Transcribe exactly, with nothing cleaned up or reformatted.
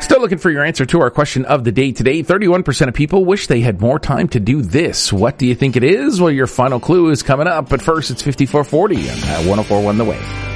Still looking for your answer to our question of the day today. thirty-one percent of people wish they had more time to do this. What do you think it is? Well, your final clue is coming up, but first it's fifty-four forty on one oh four point one The Wave.